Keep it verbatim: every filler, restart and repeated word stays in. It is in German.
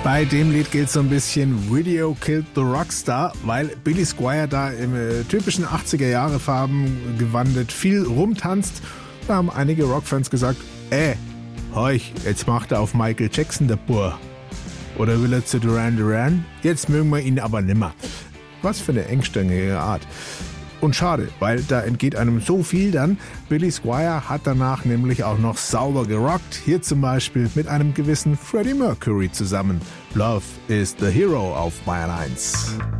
Bei dem Lied geht es so ein bisschen Video Killed the Rockstar, weil Billy Squier da im äh, typischen achtziger-Jahre-Farben gewandet viel rumtanzt. Da haben einige Rockfans gesagt, äh, heuch, jetzt macht er auf Michael Jackson der Bur. Oder will er zu Duran Duran? Jetzt mögen wir ihn aber nimmer. Was für eine engstirnige Art. Und schade, weil da entgeht einem so viel dann. Billy Squier hat danach nämlich auch noch sauber gerockt. Hier zum Beispiel mit einem gewissen Freddie Mercury zusammen. Love is the Hero auf Bayern eins.